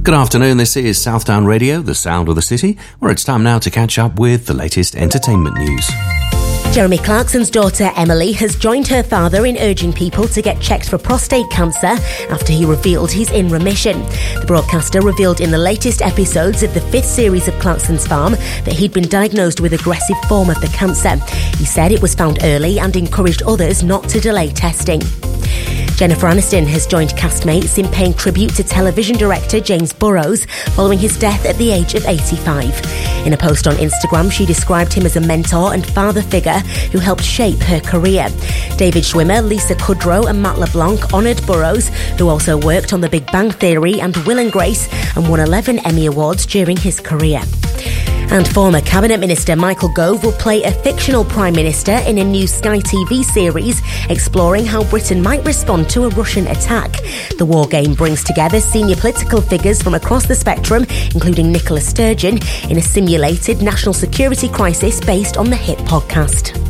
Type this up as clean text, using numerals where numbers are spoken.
Good afternoon, this is Southdown Radio, the sound of the city, where it's time now to catch up with the latest entertainment news. Jeremy Clarkson's daughter Emily has joined her father in urging people to get checked for prostate cancer after he revealed he's in remission. The broadcaster revealed in the latest episodes of the 5th series of Clarkson's Farm that he'd been diagnosed with aggressive form of the cancer. He said it was found early and encouraged others not to delay testing. Jennifer Aniston has joined castmates in paying tribute to television director James Burrows following his death at the age of 85. In a post on Instagram, she described him as a mentor and father figure who helped shape her career. David Schwimmer, Lisa Kudrow and Matt LeBlanc honoured Burrows, who also worked on The Big Bang Theory and Will and Grace and won 11 Emmy Awards during his career. And former Cabinet Minister Michael Gove will play a fictional Prime Minister in a new Sky TV series exploring how Britain might respond to a Russian attack. The war game brings together senior political figures from across the spectrum, including Nicola Sturgeon, in a simulated national security crisis based on the hit podcast.